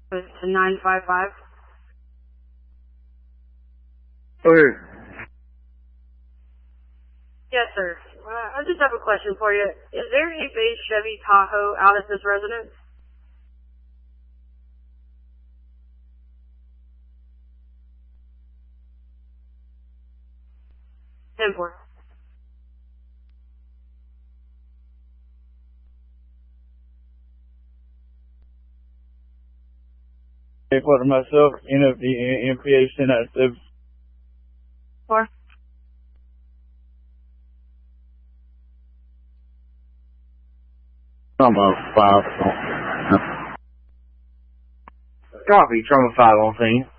To 955. Okay. Yes, sir. I just have a question for you. Is there a base Chevy Tahoe out at this residence? Ten-4. For myself, NFD, MPA 1097. 4. Trauma 5. Copy, Trauma 5 on scene.